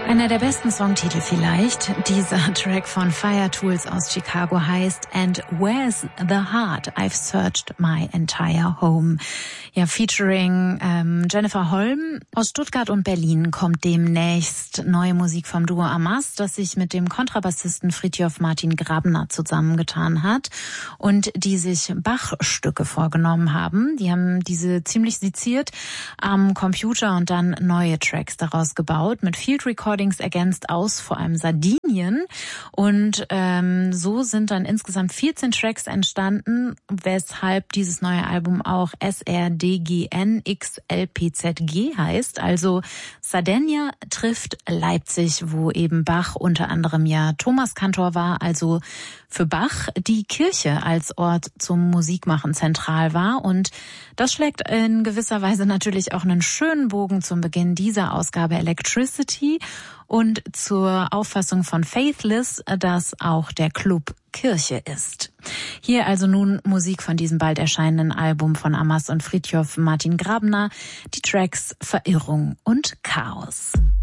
Einer der besten Songtitel vielleicht. Dieser Track von Fire Tools aus Chicago heißt And Where's the Heart? I've searched my entire home. Ja, featuring Jennifer Holm aus Stuttgart und Berlin kommt demnächst neue Musik vom Duo Amas, das sich mit dem Kontrabassisten Fridtjof Martin Grabner zusammengetan hat und die sich Bach-Stücke vorgenommen haben. Die haben diese ziemlich seziert am Computer und dann neue Tracks daraus gebaut, mit Field Recordings ergänzt aus vor allem Sardinien. Und so sind dann insgesamt 14 Tracks entstanden, weshalb dieses neue Album auch SRDGNXLPZG heißt. Also Sardinia trifft Leipzig, wo eben Bach unter anderem ja Thomas Kantor war, also für Bach die Kirche als Ort zum Musikmachen zentral war. Und das schlägt in gewisser Weise natürlich auch einen schönen Bogen zum Beginn dieser Ausgabe Electricity und zur Auffassung von Faithless, dass auch der Club Kirche ist. Hier also nun Musik von diesem bald erscheinenden Album von Amas und Fridtjof Martin Grabner, die Tracks Verirrung und Chaos.